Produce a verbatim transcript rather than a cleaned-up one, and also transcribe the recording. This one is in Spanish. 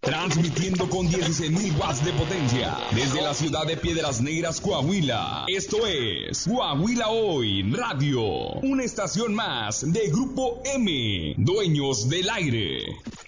Transmitiendo con dieciséis mil watts de potencia desde la ciudad de Piedras Negras, Coahuila. Esto es Coahuila Hoy Radio, una estación más de Grupo M, dueños del aire.